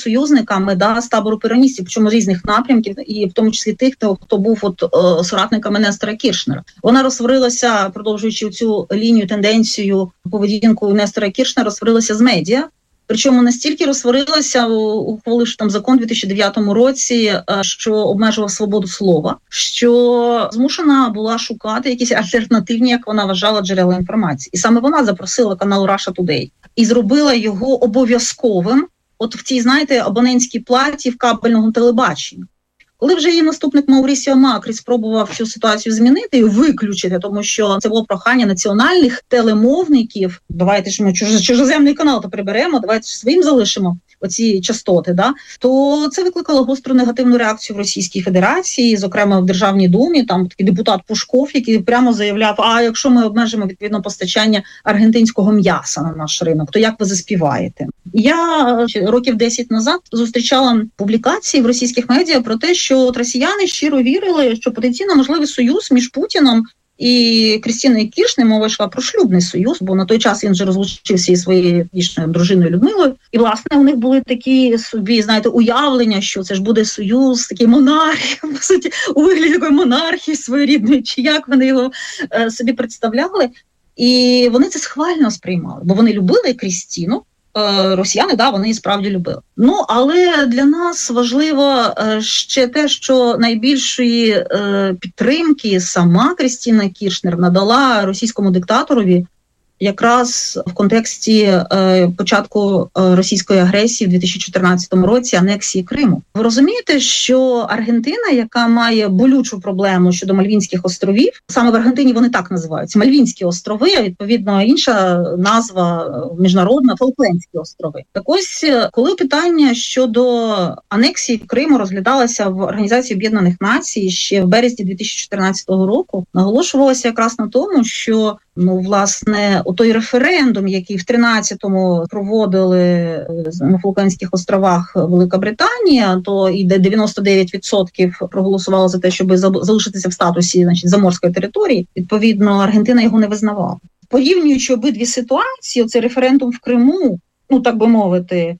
союзниками з табору пероністів, причому різних напрямків, і в тому числі тих, хто був соратниками Нестора Кіршнера. Вона розсварилася, продовжуючи цю лінію, тенденцію, поведінку Нестора Кіршнера, розсварилася з медіа. Причому настільки розсварилася, ухваливши там закон у 2009 році, що обмежував свободу слова, що змушена була шукати якісь альтернативні, як вона вважала, джерела інформації. І саме вона запросила канал Russia Today і зробила його обов'язковим от в цій, знаєте, абонентській платі в кабельному телебаченні. Коли вже її наступник Маурісіо Макрі спробував цю ситуацію змінити і виключити, тому що це було прохання національних телемовників, давайте ж ми чужоземний канал то приберемо, давайте ж своїм залишимо оці частоти, то це викликало гостру негативну реакцію в Російській Федерації, зокрема в Державній Думі, там такий депутат Пушков, який прямо заявляв, а якщо ми обмежимо відповідно постачання аргентинського м'яса на наш ринок, то як ви заспіваєте? Я років 10 назад зустрічала публікації в російських медіа про те, що росіяни щиро вірили, що потенційно можливий союз між Путіном і Крістіною Кіршнер, мова йшла про шлюбний союз, бо на той час він вже розлучився із своєю дійсною дружиною Людмилою. І, власне, у них були такі собі, знаєте, уявлення, що це ж буде союз, такий монархії, по суті, у вигляді такої монархії своєрідної, чи як вони його собі представляли. І вони це схвально сприймали, бо вони любили Крістіну. Росіяни, вони її справді любили. Але для нас важливо ще те, що найбільшої підтримки сама Крістіна Кіршнер надала російському диктаторові якраз в контексті початку російської агресії в 2014 році, анексії Криму. Ви розумієте, що Аргентина, яка має болючу проблему щодо Мальвінських островів, саме в Аргентині вони так називаються, Мальвінські острови, а відповідно інша назва міжнародна – Фолклендські острови. Так ось, коли питання щодо анексії Криму розглядалося в Організації Об'єднаних Націй ще в березні 2014 року, наголошувалося якраз на тому, що власне, той референдум, який в 13-му проводили на Фолклендських островах Велика Британія, то і де 99% проголосувало за те, щоб залишитися в статусі, заморської території, відповідно, Аргентина його не визнавала. Порівнюючи обидві ситуації, оцей референдум в Криму, так би мовити,